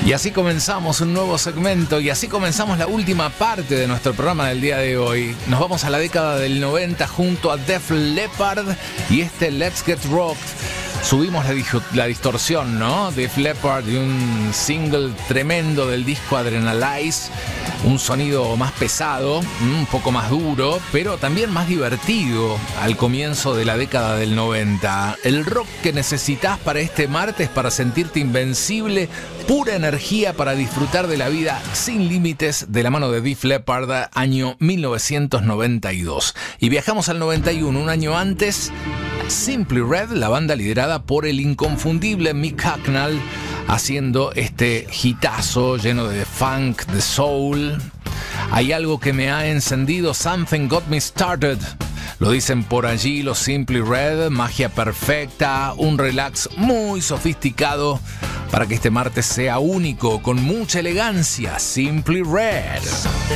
Y así comenzamos un nuevo segmento y así comenzamos la última parte de nuestro programa del día de hoy. Nos vamos a la década del 90 junto a Def Leppard y este Let's Get Rocked. Subimos la distorsión, ¿no? Def Leppard y un single tremendo del disco Adrenalize. Un sonido más pesado, un poco más duro, pero también más divertido al comienzo de la década del 90. El rock que necesitas para este martes, para sentirte invencible, pura energía para disfrutar de la vida sin límites, de la mano de Def Leppard, año 1992. Y viajamos al 91, un año antes. Simply Red, la banda liderada por el inconfundible Mick Hucknall, haciendo este hitazo lleno de funk, de soul. Hay algo que me ha encendido, something got me started. Lo dicen por allí los Simply Red, magia perfecta, un relax muy sofisticado para que este martes sea único, con mucha elegancia. Simply Red.